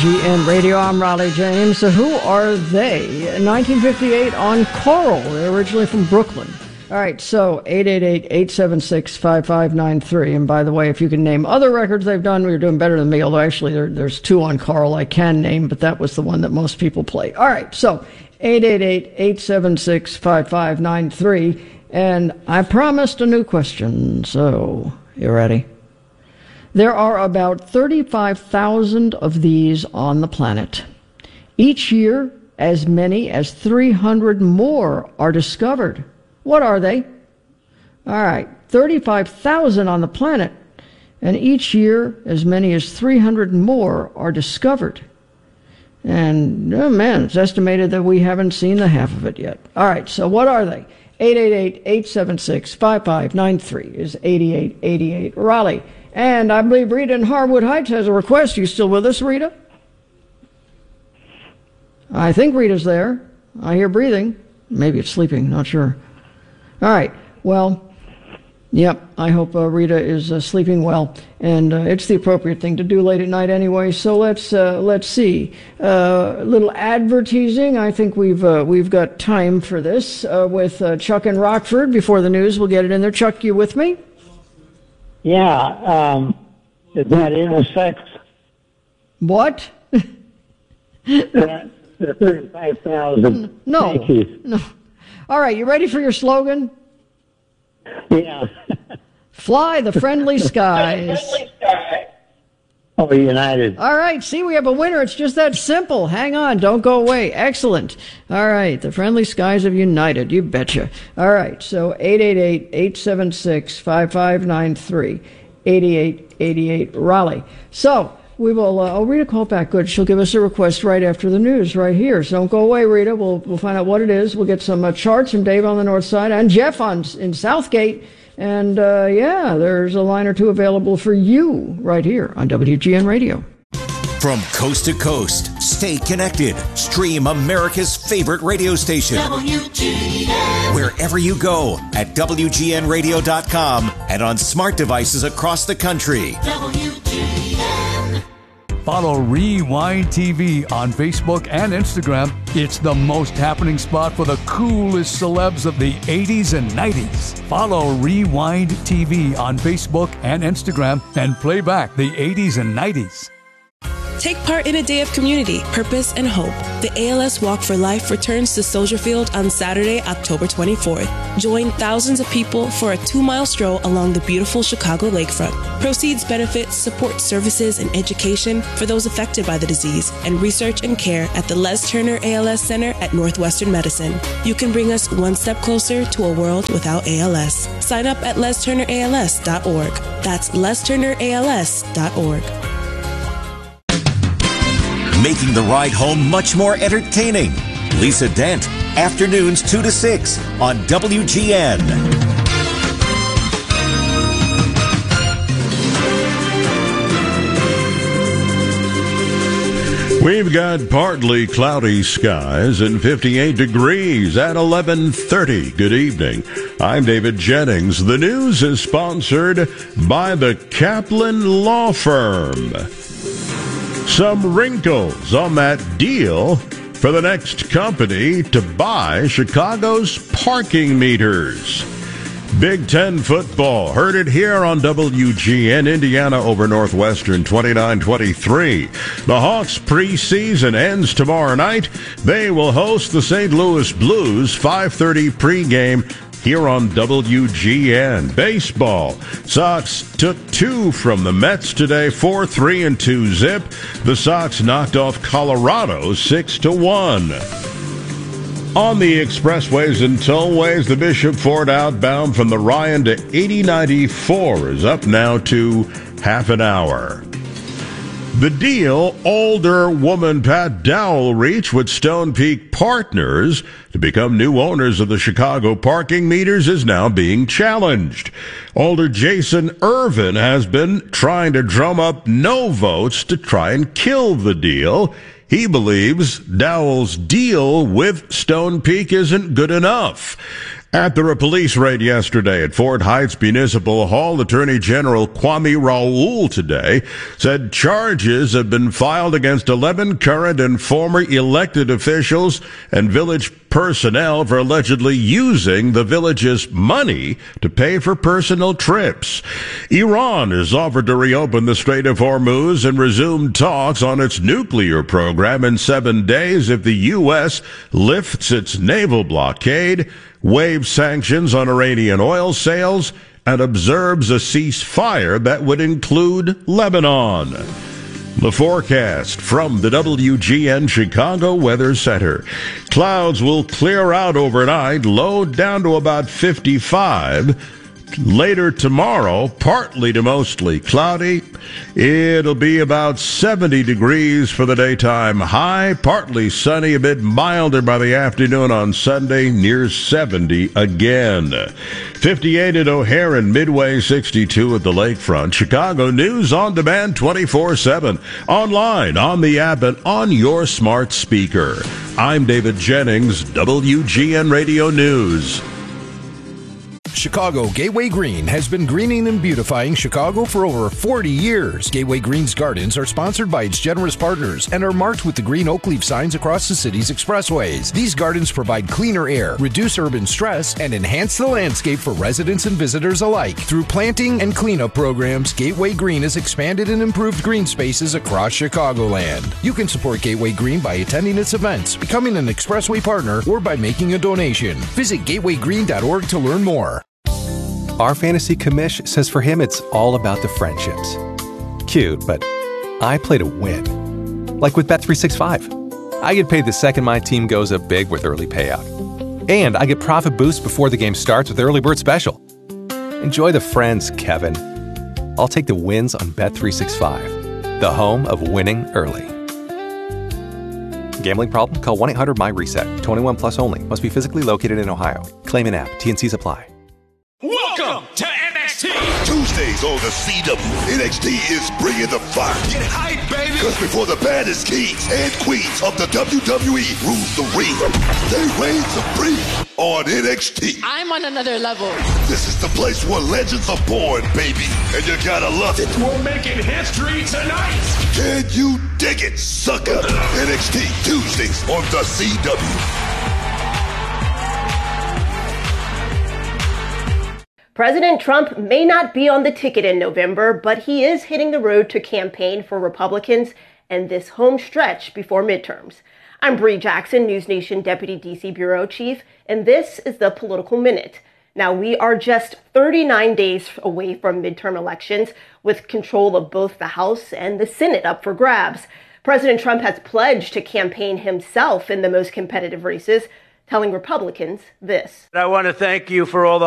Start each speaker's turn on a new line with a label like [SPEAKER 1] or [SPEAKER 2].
[SPEAKER 1] WGN Radio. I'm Raleigh James. So who are they? 1958 on Coral. They're originally from Brooklyn. All right, so 888-876-5593. And by the way, if you can name other records they've done, you're doing better than me, although actually there's two on Coral I can name, but that was the one that most people play. All right, so 888-876-5593. And I promised a new question, so you ready? There are about 35,000 of these on the planet. Each year, as many as 300 more are discovered. What are they? All right, 35,000 on the planet, and each year, as many as 300 more are discovered. And, oh man, it's estimated that we haven't seen the half of it yet. All right, so what are they? 888-876-5593 is 8888 Raleigh. And I believe Rita in Harwood Heights has a request. You still with us, Rita? I think Rita's there. I hear breathing. Maybe it's sleeping, not sure. All right, well, yep, I hope Rita is sleeping well. And it's the appropriate thing to do late at night anyway. So let's see. Little advertising. I think we've got time for this with Chuck in Rockford. Before the news, we'll get it in there. Chuck, you with me?
[SPEAKER 2] Yeah, is that intersex?
[SPEAKER 1] What?
[SPEAKER 2] The 35,000.
[SPEAKER 1] No.
[SPEAKER 2] Thank you.
[SPEAKER 1] No. All right, you ready for your slogan?
[SPEAKER 2] Yeah.
[SPEAKER 1] Fly the friendly skies.
[SPEAKER 2] Oh, United.
[SPEAKER 1] All right, see, we have a winner. It's just that simple. Hang on, don't go away. Excellent. All right, the friendly skies of United. You betcha. All right, so 888-876-5593, 8888 Raleigh. So we will, Rita call back. Good. She'll give us a request right after the news right here. So don't go away, Rita. We'll find out what it is. We'll get some charts from Dave on the north side and Jeff in Southgate. And, yeah, there's a line or two available for you right here on WGN Radio.
[SPEAKER 3] From coast to coast, stay connected. Stream America's favorite radio station. WGN. Wherever you go at WGNradio.com and on smart devices across the country. WGN.
[SPEAKER 4] Follow Rewind TV on Facebook and Instagram. It's the most happening spot for the coolest celebs of the 80s and 90s. Follow Rewind TV on Facebook and Instagram and play back the 80s and 90s.
[SPEAKER 5] Take part in a day of community, purpose, and hope. The ALS Walk for Life returns to Soldier Field on Saturday, October 24th. Join thousands of people for a 2-mile stroll along the beautiful Chicago lakefront. Proceeds benefit support services and education for those affected by the disease and research and care at the Les Turner ALS Center at Northwestern Medicine. You can bring us one step closer to a world without ALS. Sign up at lesturnерals.org. That's lesturnерals.org.
[SPEAKER 3] Making the ride home much more entertaining. Lisa Dent, afternoons 2 to 6 on WGN.
[SPEAKER 6] We've got partly cloudy skies and 58 degrees at 11:30. Good evening. I'm David Jennings. The news is sponsored by the Kaplan Law Firm. Some wrinkles on that deal for the next company to buy Chicago's parking meters. Big Ten football. Heard it here on WGN. Indiana over Northwestern 29-23. The Hawks preseason ends tomorrow night. They will host the St. Louis Blues 5:30 pregame here on WGN. Baseball. Sox took 2 from the Mets today, 4-3 and 2 zip. The Sox knocked off Colorado 6-1. On the expressways and tollways, the Bishop Ford outbound from the Ryan to 8094 is up now to half an hour. The deal older woman Pat Dowell reached with Stone Peak Partners to become new owners of the Chicago parking meters is now being challenged. Older Jason Irvin has been trying to drum up no votes to try and kill the deal. He believes Dowell's deal with Stone Peak isn't good enough. After a police raid yesterday at Fort Heights Municipal Hall, Attorney General Kwame Raoul today said charges have been filed against 11 current and former elected officials and village personnel for allegedly using the village's money to pay for personal trips. Iran has offered to reopen the Strait of Hormuz and resume talks on its nuclear program in 7 days if the U.S. lifts its naval blockade, waives sanctions on Iranian oil sales, and observes a ceasefire that would include Lebanon. The forecast from the WGN Chicago Weather Center. Clouds will clear out overnight, low down to about 55. Later tomorrow, partly to mostly cloudy. It'll be about 70 degrees for the daytime high, partly sunny, a bit milder by the afternoon on Sunday, near 70 again. 58 at O'Hare and Midway, 62 at the lakefront. Chicago News on demand 24/7. Online, on the app, and on your smart speaker. I'm David Jennings, WGN Radio News.
[SPEAKER 7] Chicago Gateway Green has been greening and beautifying Chicago for over 40 years. Gateway Green's gardens are sponsored by its generous partners and are marked with the green oak leaf signs across the city's expressways. These gardens provide cleaner air, reduce urban stress, and enhance the landscape for residents and visitors alike. Through planting and cleanup programs, Gateway Green has expanded and improved green spaces across Chicagoland. You can support Gateway Green by attending its events, becoming an expressway partner, or by making a donation. Visit gatewaygreen.org to learn more.
[SPEAKER 8] Our fantasy commish says for him it's all about the friendships. Cute, but I play to win. Like with Bet365. I get paid the second my team goes up big with early payout. And I get profit boosts before the game starts with Early Bird Special. Enjoy the friends, Kevin. I'll take the wins on Bet365, the home of winning early. Gambling problem? Call 1-800-MY-RESET. 21 plus only. Must be physically located in Ohio. Claim an app. T&Cs apply.
[SPEAKER 9] Welcome to NXT.
[SPEAKER 10] Tuesdays on the CW, NXT is bringing the fire.
[SPEAKER 9] Get hype, baby.
[SPEAKER 10] Because before the baddest kings and queens of the WWE rule the ring, they reign supreme on NXT.
[SPEAKER 11] I'm on another level.
[SPEAKER 10] This is the place where legends are born, baby, and you gotta love it.
[SPEAKER 9] We're making history tonight.
[SPEAKER 10] Can you dig it, sucker? NXT Tuesdays on the CW.
[SPEAKER 12] President Trump may not be on the ticket in November, but he is hitting the road to campaign for Republicans and this home stretch before midterms. I'm Bree Jackson, News Nation Deputy DC Bureau Chief, and this is the Political Minute. Now, we are just 39 days away from midterm elections, with control of both the House and the Senate up for grabs. President Trump has pledged to campaign himself in the most competitive races, telling Republicans this.
[SPEAKER 13] I want to thank you for all the